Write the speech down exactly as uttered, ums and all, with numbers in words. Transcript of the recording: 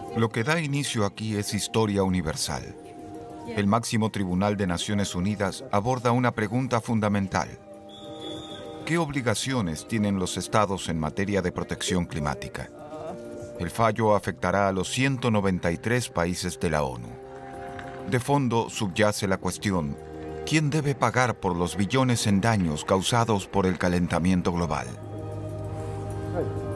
Lo que da inicio aquí es historia universal. El máximo tribunal de Naciones Unidas aborda una pregunta fundamental. ¿Qué obligaciones tienen los estados en materia de protección climática? El fallo afectará a los ciento noventa y tres países de la ONU. De fondo subyace la cuestión: ¿quién debe pagar por los billones en daños causados por el calentamiento global?